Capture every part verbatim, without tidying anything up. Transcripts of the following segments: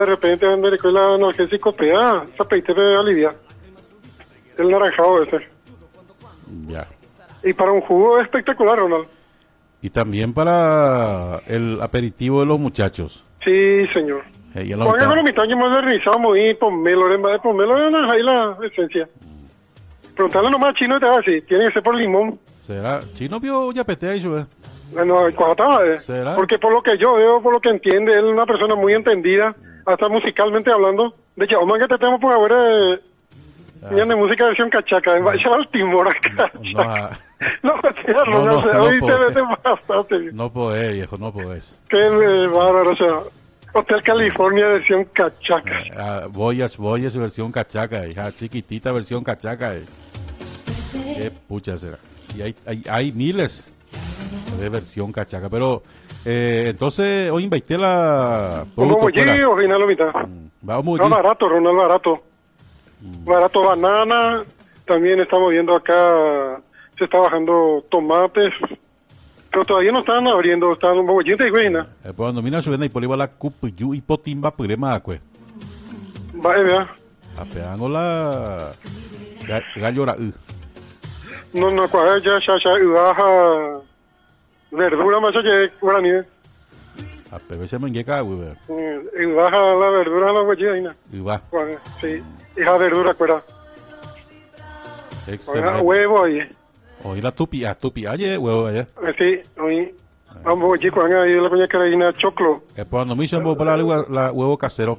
De repente me recuerda analgésico P A, esa peite me alivia. El naranjado ese. Ya. Y para un jugo espectacular, Ronald. Y también para el aperitivo de los muchachos. Sí, señor. Eh, ya Con lo el está- mitad modernizado, muy pomelo, en vez de pomelo, es ahí la esencia. Preguntarle nomás al chino y te va a decir, tiene que ser por limón. ¿Será? Chino vio ya petea eso, eh. Bueno, en Cuajatá, eh. ¿Será? Porque por lo que yo veo, por lo que entiende, él es una persona muy entendida, hasta musicalmente hablando. De hecho, man que te tenemos por ahora, eh, de música versión cachaca, en Valle al Timor acá. No, ah, No, tía, No, no, no, o sea, no hoy puedo. te vete bastante bien. no podés, viejo, no podés. Qué eh, bárbaro, o sea, Hotel California versión cachaca. Eh, ah, Voyage, Voyage versión cachaca, hija, chiquitita versión cachaca. Eh. Qué pucha será. Y hay, hay, hay miles de versión cachaca, pero eh, entonces hoy invité la Como productora. allí, o final la mitad. Mm, Vamos No, allí. barato, Ronald, barato. Barato banana, también estamos viendo acá, se está bajando tomates, pero todavía no están abriendo, están un poco y güeyna. Eh, Cuando mina suena y por la cupiyu y potimba purema acue. Vaya, vea. Apeando la ga- gallora u. No, no, cuaja ya, ya, ya, y baja verdura más allá que guaraní. Ape se mengueca u. Y baja la verdura a la güeyina. Y va. Sí, hija verdura, cuera. Excelente. Huevo ahí. Hoy la tupi, a tupi, aye, huevo allá. Sí, hoy. Vamos allí, cuando ahí la coña carabina choclo. Eh, Cuando me dicen para la, la huevo casero.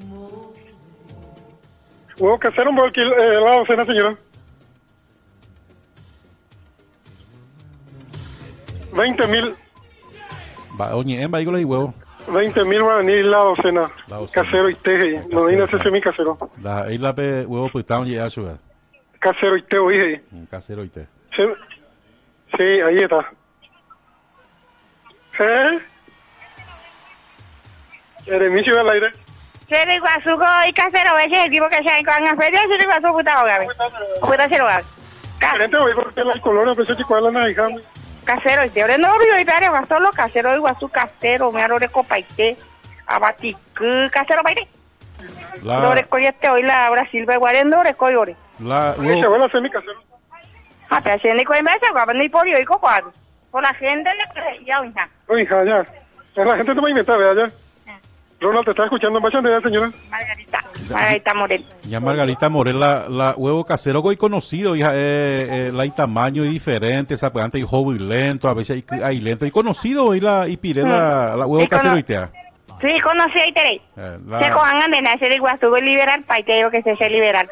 Huevo casero, un poco eh, la docena, señora. veinte mil, Va, oye, en vehículos y huevo. veinte mil guaraní la docena. La docena. Casero y teje. No, Casero, no sé si mi casero. La isla pe huevo pután y eso. Casero y te oye. Un casero y te. Sí, sí, ahí está. ¿Eh? Eremicio al aire. Seri Guasuco y Casero, ese es el tipo que se ha encontrado en la feria, Seri Guasuco, puta hogabe. Puta se lo haga. Diferente, oye, porque la color, pensé que cuál la hija. Casero, y te ore no río y te haré solo Casero y Guasu Casero, me haré copaite, abatic, Casero baile. La, Lore coyete hoy la Brasil, guarendo, ore coyore. la Oye, se huevo, vuelve a hacer mi casero. Ah, pero se ni coy me hace, guapan ni por yo y cocuado. Por la gente le cree, ya, hija. Oye, hija, ya. La gente te va a inventar, vea, ya. Ronald, te está escuchando en bachante, ya, señora. Margarita, Margarita Morel. ya Margarita Morel, la, la huevo casero hoy conocido, hija, eh, eh, la y tamaño y diferente, esa pues antes y joven y lento, a veces hay, hay lento, y conocido hoy la, y pire la, la huevo Y casero cono- y tea. Sí, conocí a Iterey. Eh, Se la, cojan de nacer el Guasuco y liberal, paiteo que se sea liberal.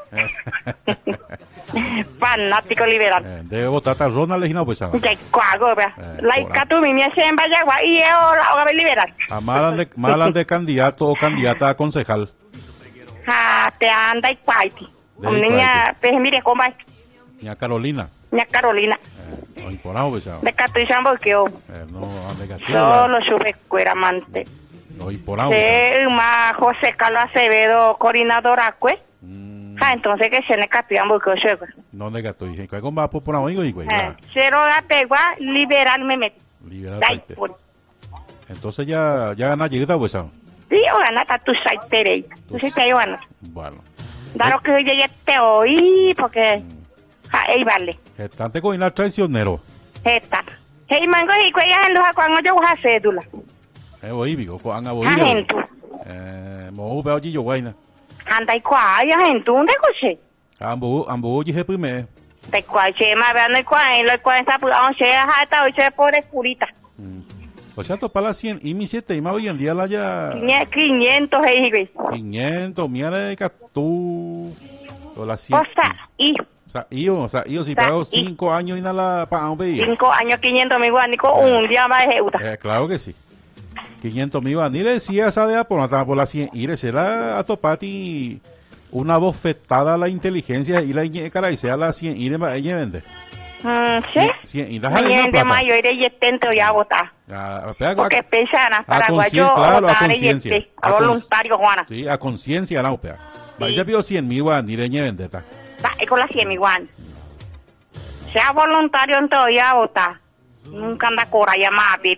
Fanático liberal. eh, debe votar tal Ronald Legina pues a Que cuago, vea. Eh, La cora. Icatu mi mía se en Bayagua y yo la hogabe liberal. malan de, malan de candidato o candidata a concejal. Ja, te anda y cuaiti. De Como ahí niña, pues mire, cómo es. Ña Carolina. Niña Carolina. Eh, no imporado pues a De Catu y Sambo que yo. eh, no negativo. Solo sube cueramante. No imporado pues a Se ma José Carlos Acevedo, coordinador acue. Mm, Ja, entonces que se ne Catu y Sambo que yo. no negativo. Dije, ¿cuál va por poner oigo y güey? Eh, Cero da pegua, liberal me metí. Liberal Dai, paite. por. Entonces ya, ya gana llegada pues a Sí, o gana tatu saiterei. Tú sí te ayudas. bueno. Daro que llegue te oí, porque. Ja, ey, vale. Estante con el traicionero. Esta. Hey, mango, y cuellas en los acuangos yo voy a cédula. Eh, voy, digo, con anga voy. Ja, gente. Eh, mo veo allí yo guayna. Anda y cuaya, gente, ¿dónde coche? Ambo, ambo dije primero. De cuache, más vean el cuay, lo cual está por once, ja, está hoy se pone curita. O sea, para las cien y mi siete y más hoy en día la ya quinientos, hey, güey. quinientos, mira de catú. O las cien. O sea, y O sea, yo, o sea, yo si sea, pago y- cinco años y nada para un pedido. cinco años, quinientos mil guanicos, un día más de euta. Eh, claro que sí. quinientos mil van. Ni le decía esa de por no por las cien. Y le será a topati una bofetada a la inteligencia y la cara y sea la cien y de ella vende. Mm, ¿sí? cien y la Mañana de mayo iré y estento ya a votar. a, a, Porque pensana, a paraguayo, conciencia, claro, a votar y conciencia. este, a A cons- voluntario, Juana. Sí, a conciencia la opea. Sí. Vaya pido cien mil van ni le vende ta. Da, es con la cien igual. Sea voluntario en todo ya a votar. Nunca anda cora llamada, Pipi.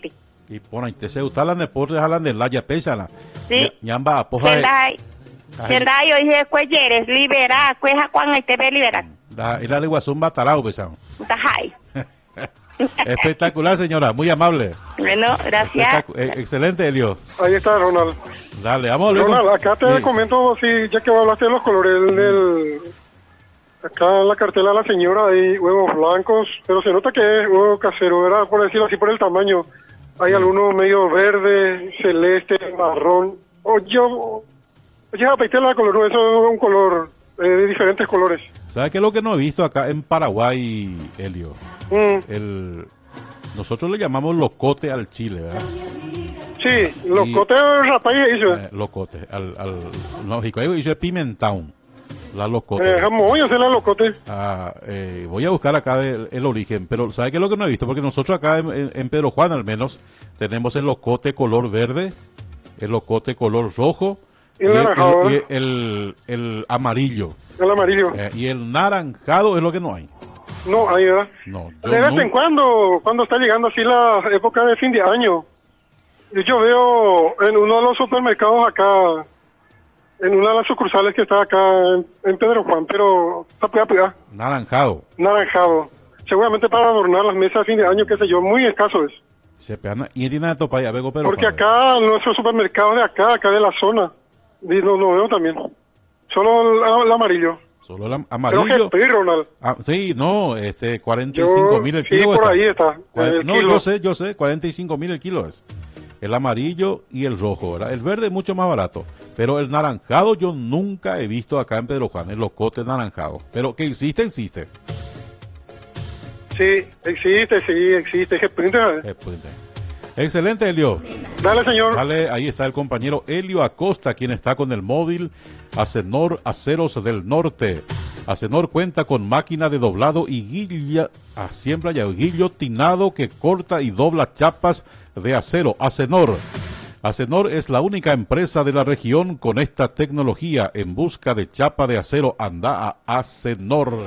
Y pon ahí, te se ustalan deportes, hablan de la ya pesana. Sí. Ñamba, poja. Sendai. Sendai, yo dije, cuelleres, libera, cueja cuan, ahí te ve liberar. La, y la de Guasún Batarao, pesado. Tajay. Espectacular, señora, muy amable. Bueno, gracias. Espectacu- eh, excelente, Elio. Ahí está, Ronald. Dale, vamos. luego. Ronald, acá te Sí. comento, sí, ya que hablaste de los colores del... del- acá en la cartela de la señora hay huevos blancos, pero se nota que es huevo casero, ¿verdad? Por decirlo así, por el tamaño. Hay algunos medio verde, celeste, marrón. O yo... Oye, apeité la color, no, eso es un color eh, de diferentes colores. ¿Sabe qué es lo que no he visto acá en Paraguay, Elio? Mm, El, nosotros le llamamos locote al chile, ¿verdad? sí, los Y- cotes rapay eso. Eh, locote, al, al, no, Jicoy dice pimentón, la locote. Eh, jamón, yo sé la locote. Ah, eh, voy a buscar acá el, el origen, pero ¿sabe qué es lo que no he visto? Porque nosotros acá en, en- en Pedro Juan al menos tenemos el locote color verde, el locote color rojo Y el naranjado, el, ¿verdad? y el- el amarillo. El amarillo. Eh, y el naranjado es lo que no hay. No, ahí, ¿verdad? No, yo De vez no- en cuando, cuando está llegando así la época de fin de año, yo veo en uno de los supermercados acá, en una de las sucursales que está acá en, en Pedro Juan, pero está pegada, pegada, naranjado. naranjado. Seguramente para adornar las mesas de fin de año, qué sé yo, muy escaso es. Se pegan y tiene de topaya, vego, pero Porque Juan, acá, nuestros supermercados de acá, acá de la zona, y no, no veo también. Solo el, el amarillo. solo el am- Creo amarillo. que es Ronald. Ah, sí, no, este, cuarenta y cinco mil el sí, kilo. por está. ahí está, Cuaren- el no, kilo. yo sé, yo sé, cuarenta y cinco mil el kilo es. El amarillo y el rojo, ¿verdad? El verde es mucho más barato. Pero el naranjado yo nunca he visto acá en Pedro Juan, el locote naranjado. Pero que existe, existe. Sí, existe, sí, existe. ¿Qué pinta? Eh, pues, excelente, Elio. Dale, señor. Vale, ahí está el compañero Elio Acosta, quien está con el móvil Acenor Aceros del Norte. Acenor cuenta con máquina de doblado y guilla, ah, siembra ya, guillotinado que corta y dobla chapas de acero. Acenor. Acenor es la única empresa de la región con esta tecnología. En busca de chapa de acero, anda a Acenor.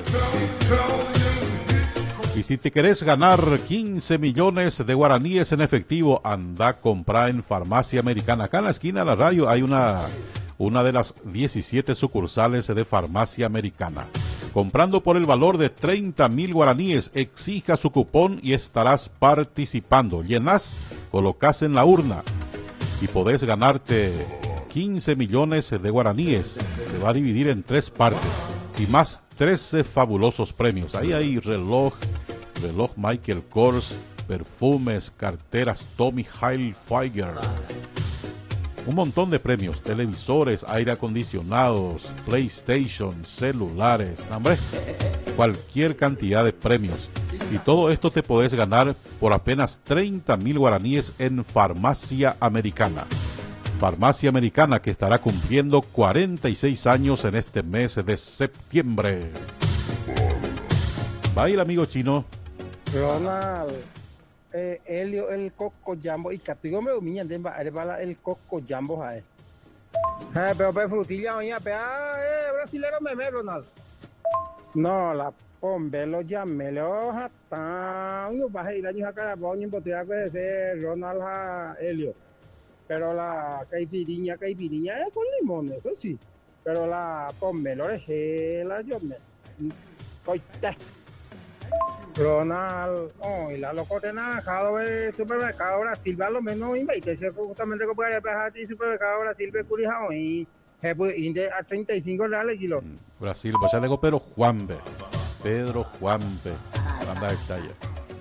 Y si te querés ganar quince millones de guaraníes en efectivo, anda a comprar en Farmacia Americana. Acá en la esquina de la radio hay una, una de las diecisiete sucursales de Farmacia Americana. Comprando por el valor de treinta mil guaraníes, exija su cupón y estarás participando. Llenás, colocás en la urna y podés ganarte quince millones de guaraníes. Se va a dividir en tres partes y más trece fabulosos premios. Ahí hay reloj, reloj Michael Kors, perfumes, carteras Tommy Hilfiger. Un montón de premios, televisores, aire acondicionados, PlayStation, celulares, hombre, cualquier cantidad de premios. Y todo esto te podés ganar por apenas treinta mil guaraníes en Farmacia Americana. Farmacia Americana, que estará cumpliendo cuarenta y seis años en este mes de septiembre. Va a ir, amigo chino. Ronald, eh, Elio, el coco jambo, y catigo me humillan de bala el coco jambo, jae. Eh, pero pe frutilla, oña, pe, ah, eh, brasilero meme, Ronald. No, la pombe lo llamé, lo jata, uno baja ir años a carabón, y botella que ese Ronald a Elio. Pero la caipiriña, caipiriña es con limón, eso sí. Pero la pomelo es la yo me. Coite. Ronald, oh, y la locote naranjado del supermercado Brasil, va lo menos invite, justamente que puede pasar a supermercado Brasil, ve curijao, y inde a treinta y cinco reales kilo. Brasil, pues ya le digo, pero Juanbe, Pedro Juanbe, anda esa ya.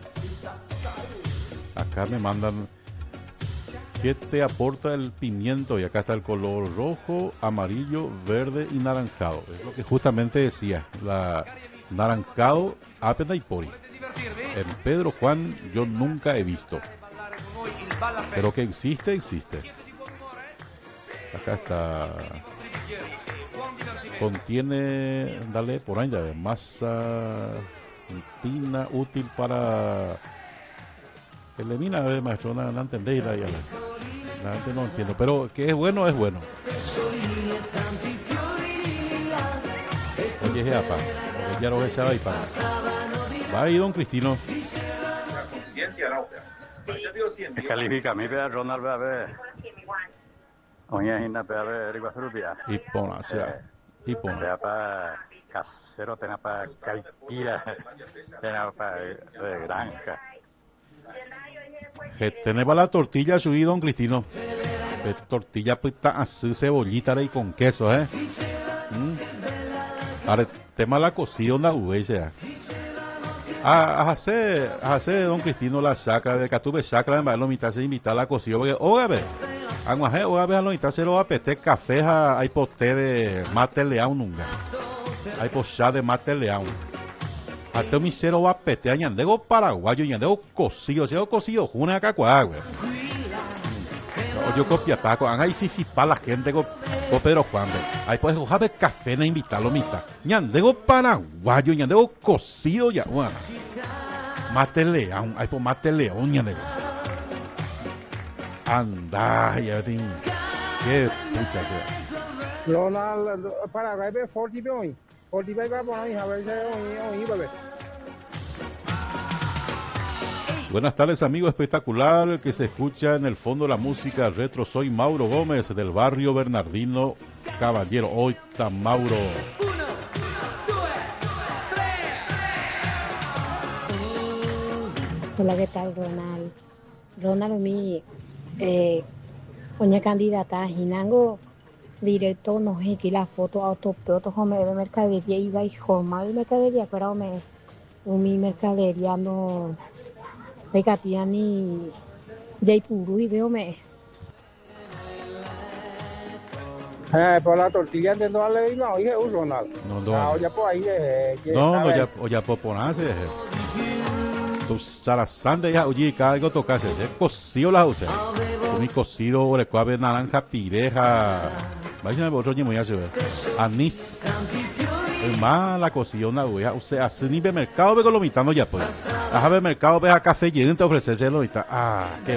Acá me mandan, ¿qué te aporta el pimiento? Y acá está el color rojo, amarillo, verde y naranjado. Es lo que justamente decía, la naranjado, apena y pori. En Pedro Juan yo nunca he visto. Pero que existe, existe. Acá está. Contiene, dale por ahí, dale, masa tina útil para elimina, a ver, maestro, no, no entendéis la, la, la gente no entiendo, pero que es bueno, es bueno. Oye, es apa, ya lo ves, y para. Va ahí, don Cristino. La conciencia, no, Califica mi vea Ronald vea ve. Oye, hina vea ve Eric Basrubia. Y pona, o sea, y pona. Vea pa casero, tenga pa calquila, tenga pa de granja. Que tenemos la tortilla subida, don Cristino. Eh, tortilla pues está así, cebollita y con queso, ¿eh? Mm. Ahora, tema la cocida, una uve, sea. A hacer, a hacer, don Cristino, la saca de Catuve saca de lo mitad se invita a la cocida, porque, ógame, aguaje, ógame, a lo mitad se lo va a peter café, hay poté de mate león nunca. Hay posá de mate león. Hasta mi cero va a petear ñandego paraguayo, ñandego cocido, ñandego cocido, juna acá cuá, güey. Yo copia taco, han ahí fifi pa la gente con Pedro Juan, güey. Ahí pues hoja de café na invitarlo mitad. Ñandego paraguayo, ñandego cocido ya, güey. Mate león, ahí pues mate león, ñandego. Anda, ya tengo. Qué pucha sea. Ronald, Paraguay ve forty pe hoy. forty pe va por ahí, a ver si hoy hoy bebé. Buenas tardes, amigo espectacular que se escucha en el fondo la música retro. Soy Mauro Gómez del barrio Bernardino Caballero. Hoy está Mauro. Hola, ¿qué tal, Ronald? Ronald, mi eh, oña candidata, Hinango, directo, no sé qué la foto, autopeoto, home de mercadería, iba y home de mercadería, pero me, mi mercadería no, de Katia ni Jaipuru y veo me. Eh, por la tortilla entiendo darle de no, oye, Ronald. No, no. Ah, oye, pues ahí, eh, No, no, ya, ya por ponerse. Tu sarasande ya, oye, cada algo tocase, es cocido la usa. Mi cocido, orecuave, naranja, pireja. Vaya, otro ni muy así, anís. Es más, la cocida una uva, o sea, así ni de mercado, ve con lo mitad, no ya pues. Ajá, de mercado, ve a café y te ofrecerse lo mitad. Ah, qué